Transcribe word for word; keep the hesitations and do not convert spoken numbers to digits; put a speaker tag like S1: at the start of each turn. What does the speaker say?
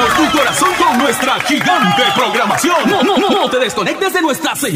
S1: tu corazón con nuestra gigante programación. No, no, no, no te desconectes de nuestra señal.